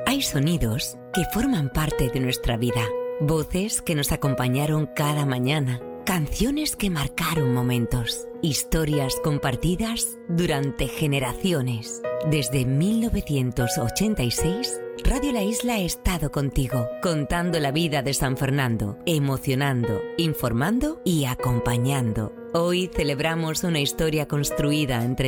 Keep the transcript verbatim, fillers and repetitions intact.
Hay sonidos que forman parte de nuestra vida, voces que nos acompañaron cada mañana, canciones que marcaron momentos, historias compartidas durante generaciones. Desde mil novecientos ochenta y seis, Radio La Isla ha estado contigo, contando la vida de San Fernando, emocionando, informando y acompañando. Hoy celebramos una historia construida entre